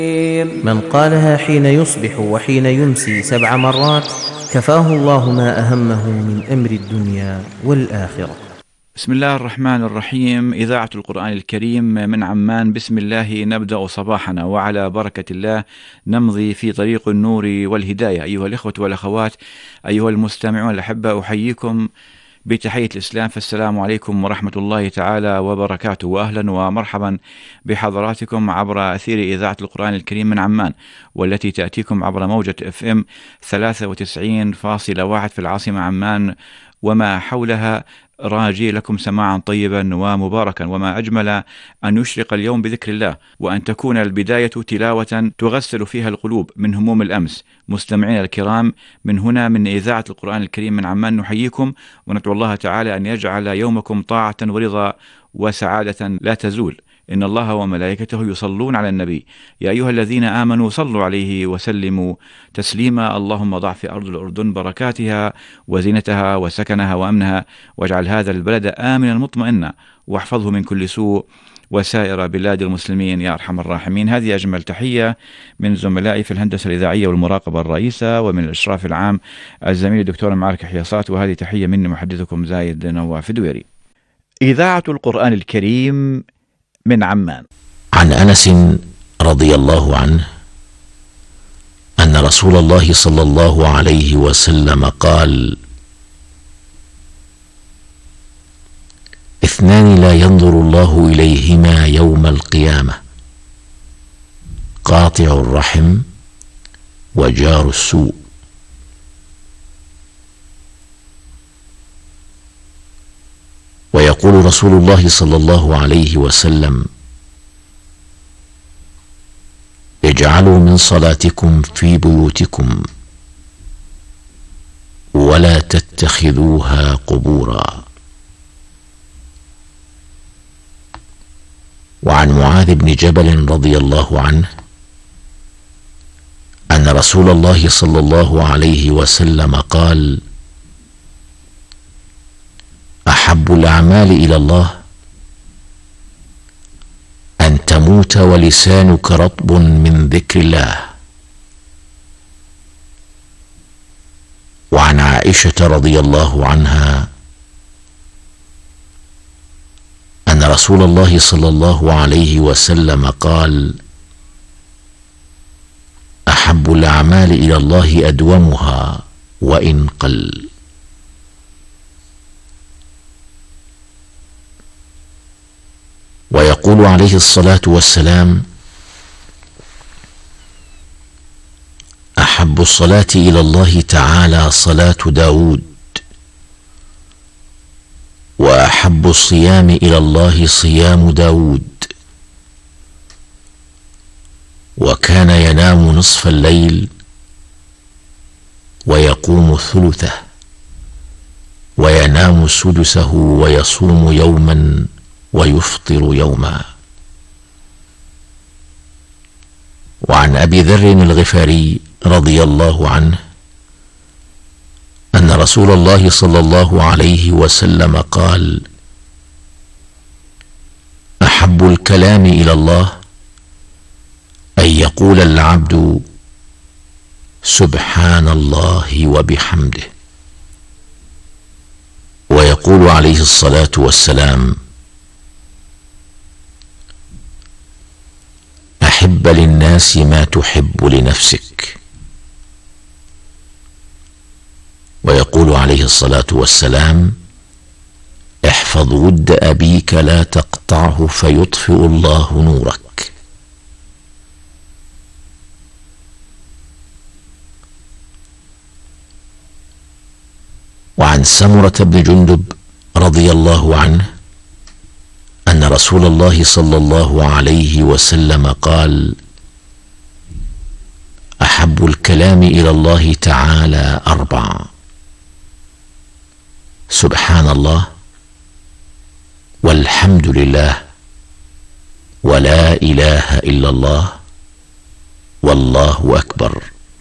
من قالها حين يصبح وحين يمسي 7 مرات كفاه الله ما أهمه من أمر الدنيا والآخرة. بسم الله الرحمن الرحيم. إذاعة القرآن الكريم من عمان. بسم الله نبدأ صباحنا، وعلى بركة الله نمضي في طريق النور والهداية. أيها الإخوة والأخوات، أيها المستمعون الأحبة، أحييكم بتحية الإسلام، فالسلام عليكم ورحمة الله تعالى وبركاته، وأهلا ومرحبا بحضراتكم عبر أثير إذاعة القرآن الكريم من عمان، والتي تأتيكم عبر موجة FM 93.1 في العاصمة عمان وما حولها، راجي لكم سماعا طيبا ومباركا. وما أجمل أن يشرق اليوم بذكر الله، وأن تكون البداية تلاوة تغسل فيها القلوب من هموم الأمس. مستمعين الكرام، من هنا من إذاعة القرآن الكريم من عمان نحييكم، وندعو الله تعالى أن يجعل يومكم طاعة ورضا وسعادة لا تزول. إن الله وملائكته يصلون على النبي، يا أيها الذين آمنوا صلوا عليه وسلموا تسليما. اللهم ضع في أرض الأردن بركاتها وزينتها وسكنها وأمنها، واجعل هذا البلد آمنا مطمئنا، واحفظه من كل سوء، وسائر بلاد المسلمين يا أرحم الراحمين. هذه أجمل تحية من زملائي في الهندسة الإذاعية والمراقبة الرئيسة، ومن الإشراف العام الزميل الدكتور معركة حياصات، وهذه تحية مني محدثكم زايد نواف الدويري. إذاعة القرآن الكريم من عمان. عن أنس رضي الله عنه أن رسول الله صلى الله عليه وسلم قال: 2 لا ينظر الله إليهما يوم القيامة: قاطع الرحم وجار السوء. ويقول رسول الله صلى الله عليه وسلم: اجعلوا من صلاتكم في بيوتكم ولا تتخذوها قبورا. وعن معاذ بن جبل رضي الله عنه أن رسول الله صلى الله عليه وسلم قال: أحب الأعمال إلى الله أن تموت ولسانك رطب من ذكر الله. وعن عائشة رضي الله عنها أن رسول الله صلى الله عليه وسلم قال: أحب الأعمال إلى الله أدومها وإن قل. ويقول عليه الصلاة والسلام: أحب الصلاة إلى الله تعالى صلاة داود، وأحب الصيام إلى الله صيام داود، وكان ينام نصف الليل ويقوم ثلثه، وينام سدسه، ويصوم يوما ويفطر يوما. وعن أبي ذر الغفاري رضي الله عنه أن رسول الله صلى الله عليه وسلم قال: أحب الكلام إلى الله أن يقول العبد سبحان الله وبحمده. ويقول عليه الصلاة والسلام: أحب للناس ما تحب لنفسك. ويقول عليه الصلاة والسلام: احفظ ود أبيك لا تقطعه فيطفئ الله نورك. وعن سمرة بن جندب رضي الله عنه أن رسول الله صلى الله عليه وسلم قال: أحب الكلام إلى الله تعالى 4: سبحان الله، والحمد لله، ولا إله إلا الله، والله أكبر.